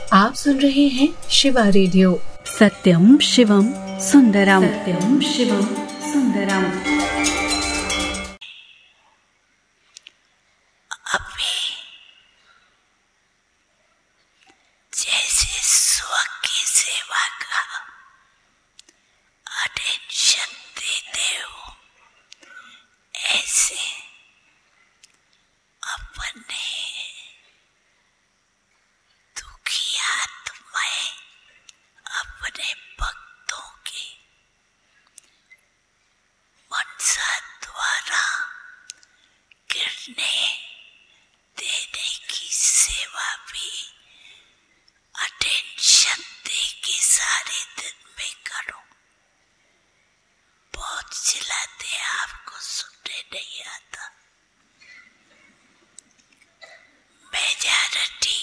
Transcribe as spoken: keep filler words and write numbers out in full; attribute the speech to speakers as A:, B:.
A: आप सुन रहे हैं शिवा रेडियो।
B: सत्यम शिवम सुंदरम, सत्यम शिवम सुंदरम।
C: अभी जैसे स्व की सेवा का अटेंशन देते हो, ऐसे अपने दुखी आत्माएं अपने भक्तों की मनसा द्वारा गिरने देने की सेवा भी अटेंशन दे के सारे दिन में करो। बहुत चिल्लाते आपको सुनने नहीं आता। मेजॉरिटी